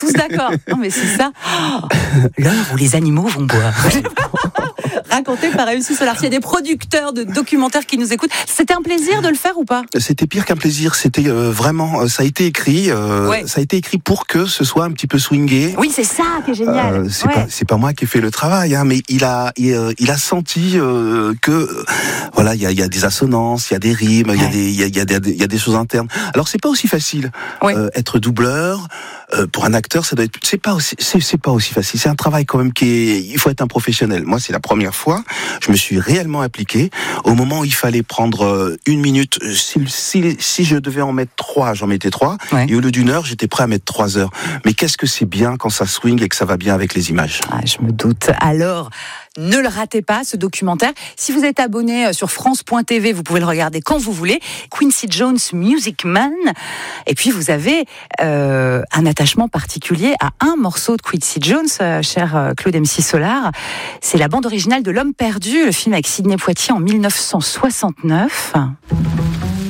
tous d'accord. Non, mais c'est ça. Oh, l'heure où les animaux vont boire. Raconté par MC Solar. Il y a des producteurs de documentaires qui nous écoutent. C'était un plaisir de le faire ou pas ? C'était pire qu'un plaisir. C'était vraiment. Ça a été écrit. Ça a été écrit pour que ce soit un petit peu swingé. Oui, c'est ça qui est génial. C'est pas moi qui ai fait le travail, hein, mais il a senti que voilà, il y a des assonances, il y a des rimes, il y a des choses internes. Alors c'est pas aussi facile. Être doubleur pour un acteur, ça doit être. C'est pas aussi facile. C'est un travail quand même il faut être un professionnel. Moi, c'est la première fois, je me suis réellement appliqué. Au moment où il fallait prendre 1 minute, si je devais en mettre 3, j'en mettais 3. Et au lieu d'1 heure, j'étais prêt à mettre 3 heures. Mais qu'est-ce que c'est bien quand ça swing et que ça va bien avec les images. Je me doute. Alors, ne le ratez pas, ce documentaire. Si vous êtes abonné sur France.tv, vous pouvez le regarder quand vous voulez. Quincy Jones, Music Man. Et puis, vous avez un attachement particulier à un morceau de Quincy Jones, cher Claude MC Solar. C'est la bande originale de L'Homme perdu, le film avec Sidney Poitier en 1969.